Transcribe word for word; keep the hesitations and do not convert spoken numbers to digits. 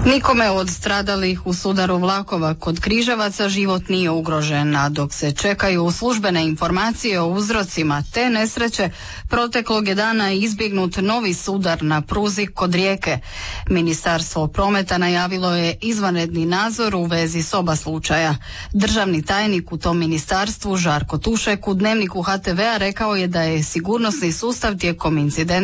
Nikome od stradalih u sudaru vlakova kod Križevaca život nije ugrožen, a dok se čekaju službene informacije o uzrocima te nesreće, proteklog je dana izbjegnut novi sudar na pruzi kod Rijeke. Ministarstvo prometa najavilo je izvanredni nadzor u vezi s oba slučaja. Državni tajnik u tom ministarstvu Žarko Tušek u Dnevniku H T V-a rekao je da je sigurnosni sustav tijekom incidenta